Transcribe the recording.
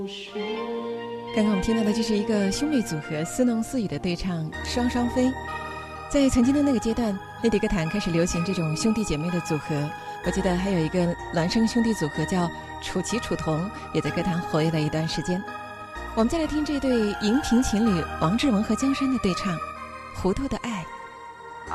刚刚我们听到的就是一个兄妹组合似弄似语的对唱《双双飞》。在曾经的那个阶段，内地歌坛开始流行这种兄弟姐妹的组合。我记得还有一个孪生兄弟组合叫楚奇楚童，也在歌坛活跃了一段时间。我们再来听这对荧屏情侣王志文和江山的对唱《糊涂的爱》。